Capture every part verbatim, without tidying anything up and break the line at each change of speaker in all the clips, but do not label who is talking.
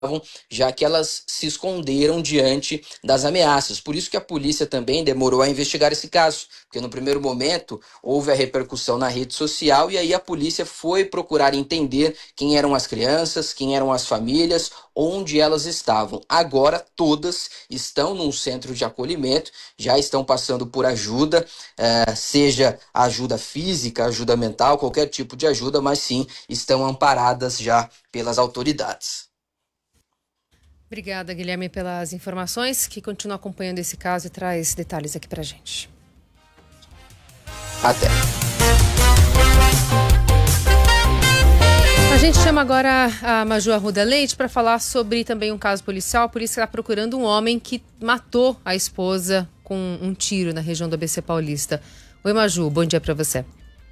já que elas se esconderam diante das ameaças. Por isso que a polícia também demorou a investigar esse caso, porque no primeiro momento houve a repercussão na rede social e aí a polícia foi procurar entender quem eram as crianças, quem eram as famílias, onde elas estavam. Agora todas estão num centro de acolhimento, já estão passando por ajuda, eh, seja ajuda física, ajuda mental, qualquer tipo de ajuda, mas sim estão amparadas já pelas autoridades.
Obrigada, Guilherme, pelas informações, que continua acompanhando esse caso e traz detalhes aqui pra gente.
Até.
A gente chama agora a Maju Arruda Leite para falar sobre também um caso policial. A polícia está procurando um homem que matou a esposa com um tiro na região do A B C Paulista. Oi, Maju, bom dia para você.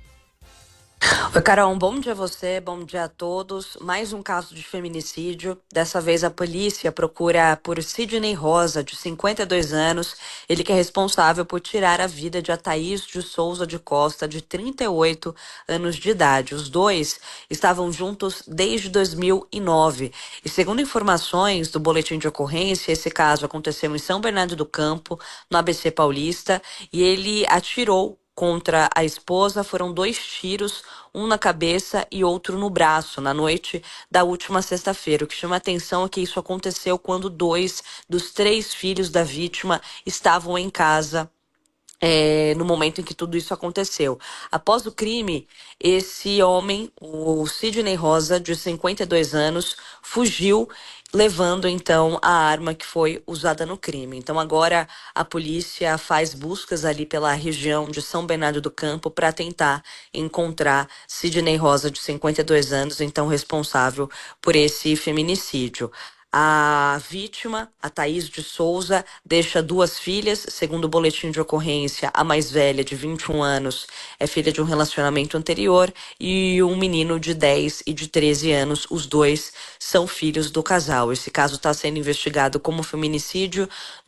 Oi, Carol, bom dia a você, bom dia a todos. Mais um caso de feminicídio. Dessa vez a polícia procura por Sidney Rosa, de cinquenta e dois anos. Ele que é responsável por tirar a vida de Ataís de Souza de Costa, de trinta e oito anos de idade. Os dois estavam juntos desde dois mil e nove. E segundo informações do boletim de ocorrência, esse caso aconteceu em São Bernardo do Campo, no A B C Paulista, e ele atirou contra a esposa. Foram dois tiros, um na cabeça e outro no braço, na noite da última sexta-feira. O que chama a atenção é que isso aconteceu quando dois dos três filhos da vítima estavam em casa É, no momento em que tudo isso aconteceu. Após o crime, esse homem, o Sidney Rosa, de cinquenta e dois anos, fugiu, levando então a arma que foi usada no crime. Então agora a polícia faz buscas ali pela região de São Bernardo do Campo para tentar encontrar Sidney Rosa, de cinquenta e dois anos, então responsável por esse feminicídio. A vítima, a Ataís de Souza, deixa duas filhas. Segundo o boletim de ocorrência, a mais velha, de vinte e um anos, é filha de um relacionamento anterior, e um menino de dez e de treze anos. Os dois são filhos do casal. Esse caso está sendo investigado como feminicídio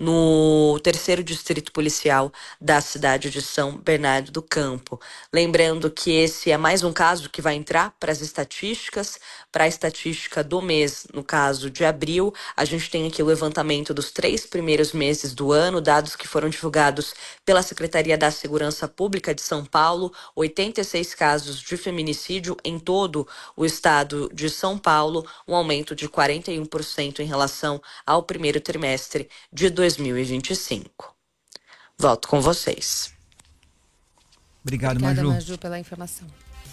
no terceiro distrito policial da cidade de São Bernardo do Campo. Lembrando que esse é mais um caso que vai entrar para as estatísticas, para a estatística do mês, no caso de abril. A gente tem aqui o levantamento dos três primeiros meses do ano, dados que foram divulgados pela Secretaria da Segurança Pública de São Paulo. oitenta e seis casos de feminicídio em todo o estado de São Paulo, um aumento de quarenta e um por cento em relação ao primeiro trimestre de dois mil e vinte e cinco. Volto com vocês.
Obrigado,
Obrigada,
Maju.
Maju, pela informação.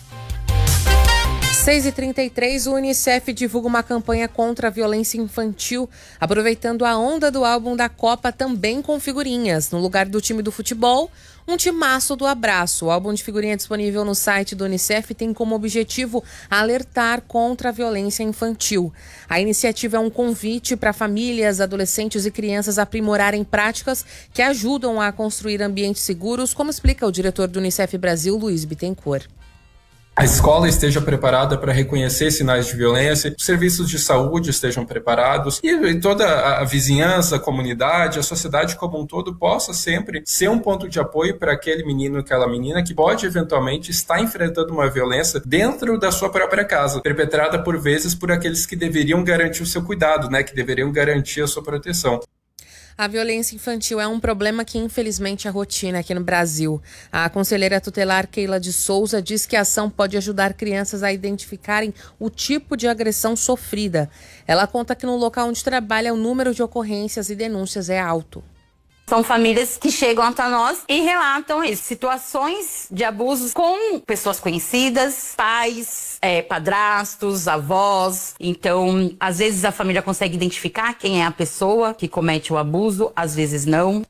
seis e trinta e três, o Unicef divulga uma campanha contra a violência infantil, aproveitando a onda do álbum da Copa, também com figurinhas. No lugar do time do futebol, um timaço do abraço. O álbum de figurinha disponível no site do Unicef tem como objetivo alertar contra a violência infantil. A iniciativa é um convite para famílias, adolescentes e crianças aprimorarem práticas que ajudam a construir ambientes seguros, como explica o diretor do Unicef Brasil, Luiz Bittencourt.
A escola esteja preparada para reconhecer sinais de violência, os serviços de saúde estejam preparados e toda a vizinhança, a comunidade, a sociedade como um todo possa sempre ser um ponto de apoio para aquele menino, aquela menina que pode eventualmente estar enfrentando uma violência dentro da sua própria casa, perpetrada por vezes por aqueles que deveriam garantir o seu cuidado, né, que deveriam garantir a sua proteção.
A violência infantil é um problema que, infelizmente, é rotina aqui no Brasil. A conselheira tutelar Keila de Souza diz que a ação pode ajudar crianças a identificarem o tipo de agressão sofrida. Ela conta que no local onde trabalha, o número de ocorrências e denúncias é alto.
São famílias que chegam até nós e relatam isso, situações de abusos com pessoas conhecidas, pais, é, padrastos, avós. Então, às vezes a família consegue identificar quem é a pessoa que comete o abuso, às vezes não.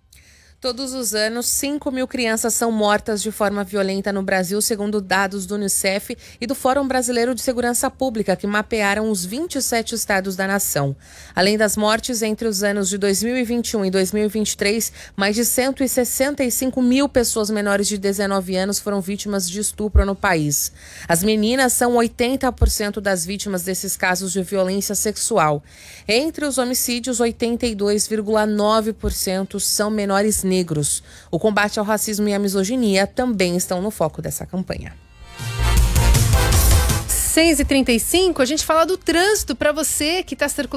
Todos os anos, cinco mil crianças são mortas de forma violenta no Brasil, segundo dados do Unicef e do Fórum Brasileiro de Segurança Pública, que mapearam os vinte e sete estados da nação. Além das mortes, entre os anos de dois mil e vinte e um e dois mil e vinte e três, mais de cento e sessenta e cinco mil pessoas menores de dezenove anos foram vítimas de estupro no país. As meninas são oitenta por cento das vítimas desses casos de violência sexual. Entre os homicídios, oitenta e dois vírgula nove por cento são menores negros. O combate ao racismo e à misoginia também estão no foco dessa campanha. seis e trinta e cinco, a gente fala do trânsito para você que está circulando